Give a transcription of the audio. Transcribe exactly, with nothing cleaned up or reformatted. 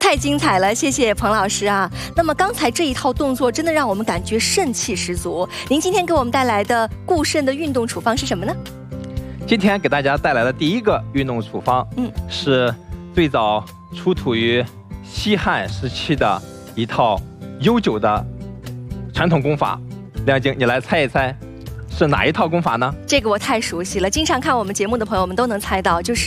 太精彩了，谢谢彭老师啊。那么刚才这一套动作真的让我们感觉肾气十足。您今天给我们带来的固肾的运动处方是什么呢？ 今天给大家带来的第一个运动处方，嗯，是最早出土于西汉时期的一套悠久的传统功法。亮晶，你来猜一猜，是哪一套功法呢？ 这个我太熟悉了，经常看我们节目的朋友们都能猜到，就是